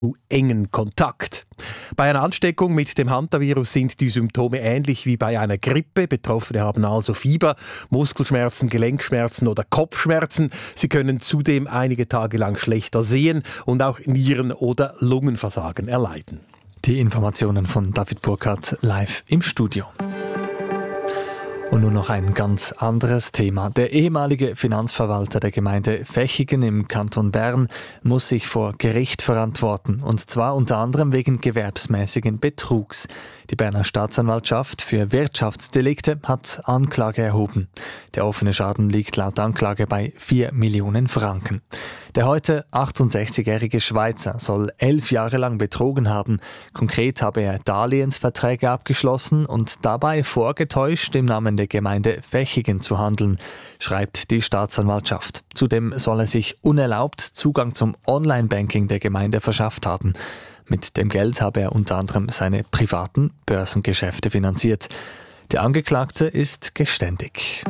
engen Kontakt. Bei einer Ansteckung mit dem Hantavirus sind die Symptome ähnlich wie bei einer Grippe. Betroffene haben also Fieber, Muskelschmerzen, Gelenkschmerzen oder Kopfschmerzen. Sie können zudem einige Tage lang schlechter sehen und auch Nieren- oder Lungenversagen erleiden. Die Informationen von David Burkhardt live im Studio. Und nun noch ein ganz anderes Thema. Der ehemalige Finanzverwalter der Gemeinde Vechigen im Kanton Bern muss sich vor Gericht verantworten. Und zwar unter anderem wegen gewerbsmäßigen Betrugs. Die Berner Staatsanwaltschaft für Wirtschaftsdelikte hat Anklage erhoben. Der offene Schaden liegt laut Anklage bei 4 Millionen Franken. Der heute 68-jährige Schweizer soll 11 Jahre lang betrogen haben. Konkret habe er Darlehensverträge abgeschlossen und dabei vorgetäuscht, im Namen der Gemeinde Vechigen zu handeln, schreibt die Staatsanwaltschaft. Zudem soll er sich unerlaubt Zugang zum Online-Banking der Gemeinde verschafft haben. Mit dem Geld habe er unter anderem seine privaten Börsengeschäfte finanziert. Der Angeklagte ist geständig.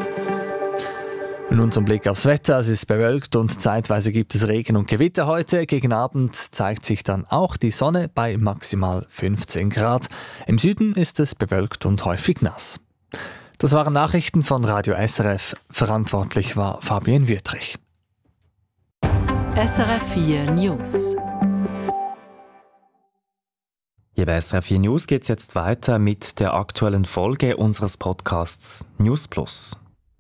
Nun zum Blick aufs Wetter. Es ist bewölkt und zeitweise gibt es Regen und Gewitter heute. Gegen Abend zeigt sich dann auch die Sonne bei maximal 15 Grad. Im Süden ist es bewölkt und häufig nass. Das waren Nachrichten von Radio SRF. Verantwortlich war Fabienne Wüttrich. SRF 4 News. Hier bei SRF 4 News geht es jetzt weiter mit der aktuellen Folge unseres Podcasts News Plus.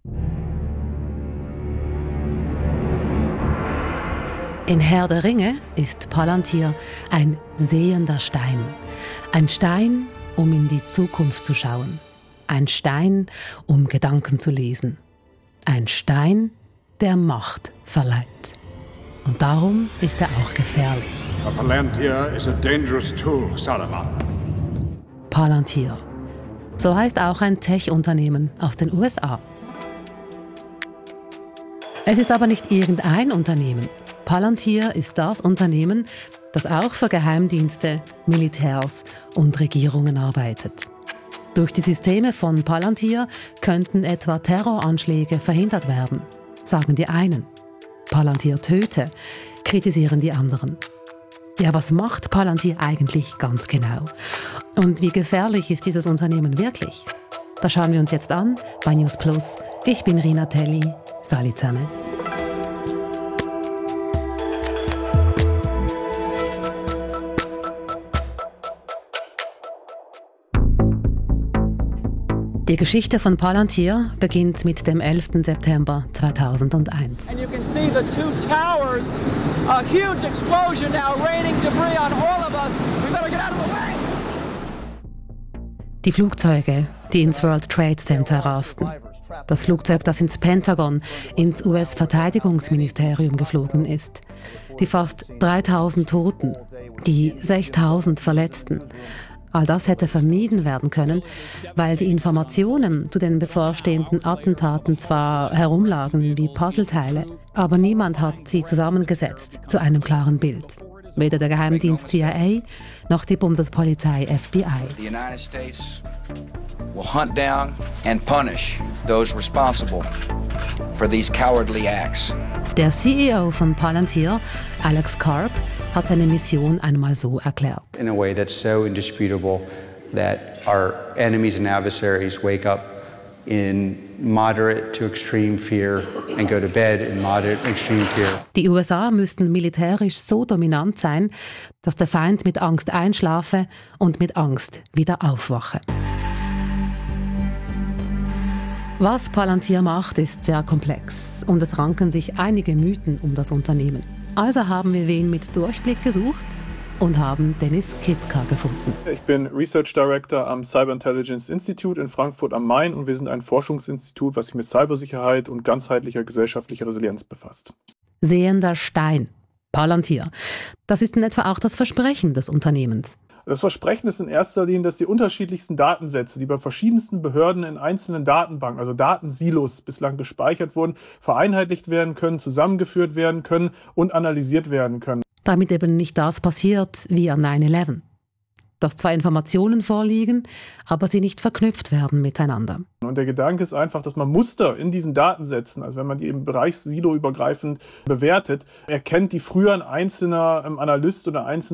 In Herr der Ringe ist Palantir ein sehender Stein. Ein Stein, um in die Zukunft zu schauen. Ein Stein, um Gedanken zu lesen. Ein Stein, der Macht verleiht. Und darum ist er auch gefährlich. Palantir is a dangerous tool, Saruman. Palantir. So heißt auch ein Tech-Unternehmen aus den USA. Es ist aber nicht irgendein Unternehmen. Palantir ist das Unternehmen, das auch für Geheimdienste, Militärs und Regierungen arbeitet. Durch die Systeme von Palantir könnten etwa Terroranschläge verhindert werden, sagen die einen. Palantir töte, kritisieren die anderen. Ja, was macht Palantir eigentlich ganz genau? Und wie gefährlich ist dieses Unternehmen wirklich? Das schauen wir uns jetzt an bei News Plus. Ich bin Rina Telli. Salut zusammen. Die Geschichte von Palantir beginnt mit dem 11. September 2001. And you can see the two towers, a huge explosion now raining debris on all of us. We better get out of the way. Die Flugzeuge, die ins World Trade Center rasten. Das Flugzeug, das ins Pentagon, ins US-Verteidigungsministerium geflogen ist. Die fast 3000 Toten, die 6000 Verletzten. All das hätte vermieden werden können, weil die Informationen zu den bevorstehenden Attentaten zwar herumlagen wie Puzzleteile, aber niemand hat sie zusammengesetzt zu einem klaren Bild. Weder der Geheimdienst CIA noch die Bundespolizei FBI. The United States will hunt down and punish those responsible for these cowardly acts. Der CEO von Palantir, Alex Karp, hat seine Mission einmal so erklärt. In a way that's so indisputable that our enemies and adversaries wake up in moderate to extreme fear and go to bed in moderate and extreme fear. Die USA müssten militärisch so dominant sein, dass der Feind mit Angst einschlafe und mit Angst wieder aufwache. Was Palantir macht, ist sehr komplex und es ranken sich einige Mythen um das Unternehmen. Also haben wir wen mit Durchblick gesucht und haben Dennis Kipka gefunden. Ich bin Research Director am Cyber Intelligence Institute in Frankfurt am Main und wir sind ein Forschungsinstitut, was sich mit Cybersicherheit und ganzheitlicher gesellschaftlicher Resilienz befasst. Sehender Stein, Palantir. Das ist in etwa auch das Versprechen des Unternehmens. Das Versprechen ist in erster Linie, dass die unterschiedlichsten Datensätze, die bei verschiedensten Behörden in einzelnen Datenbanken, also Datensilos bislang gespeichert wurden, vereinheitlicht werden können, zusammengeführt werden können und analysiert werden können. Damit eben nicht das passiert wie an 9/11. dass zwar Informationen vorliegen, aber sie nicht verknüpft werden miteinander. Und der Gedanke ist einfach, dass man Muster in diesen Datensätzen, also wenn man die eben bereichssiloübergreifend bewertet, erkennt, die früher ein einzelner Analyst oder einzelne